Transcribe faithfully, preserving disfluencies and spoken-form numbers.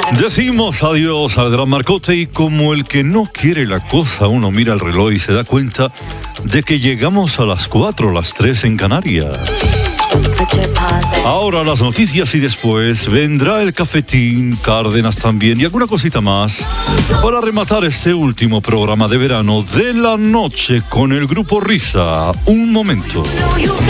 Decimos adiós al Gran Marcote y como el que no quiere la cosa, uno mira el reloj y se da cuenta de que llegamos a las cuatro, las tres en Canarias. Ahora las noticias y después vendrá el cafetín, Cárdenas también y alguna cosita más para rematar este último programa de verano de la noche con el Grupo Risa. Un momento.